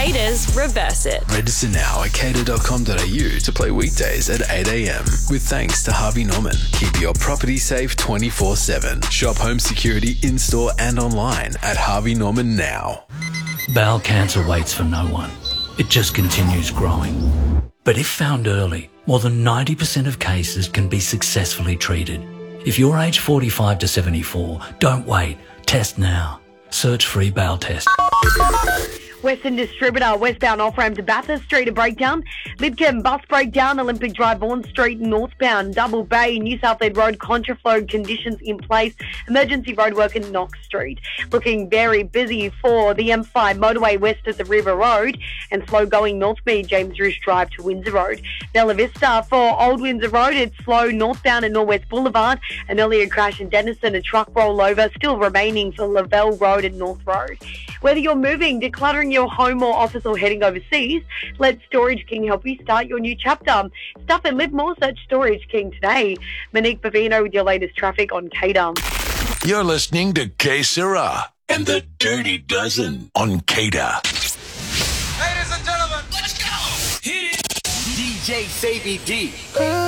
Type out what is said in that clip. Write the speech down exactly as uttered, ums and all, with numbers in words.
Cater's Reverse It. Register now at cater dot com dot a u to play weekdays at eight a m. With thanks to Harvey Norman. Keep your property safe twenty-four seven. Shop home security in-store and online at Harvey Norman now. Bowel cancer waits for no one. It just continues growing. But if found early, more than ninety percent of cases can be successfully treated. If you're aged forty-five to seventy-four, don't wait. Test now. Search free bowel test. Western Distributor, westbound off-ramp to Bathurst Street, a breakdown. Lidcombe, bus breakdown. Olympic Drive, Vaughan Street, northbound. Double Bay, New South Ed Road, contraflow conditions in place. Emergency roadwork in Knox Street. Looking very busy for the M five motorway west of the River Road and slow going Northmead, James Roosh Drive to Windsor Road. Bella Vista for Old Windsor Road, it's slow northbound at Norwest Boulevard. An earlier crash in Denison, a truck rollover still remaining for Lavelle Road and North Road. Whether you're moving, decluttering your home or office, or heading overseas, let Storage King help you start your new chapter. Stuff and live more. Search Storage King today. Monique Bavino with your latest traffic on Cater. You're listening to K Sarah and the Dirty Dozen on Cater. Ladies and gentlemen, let's go! Hit it! D J Savvy D.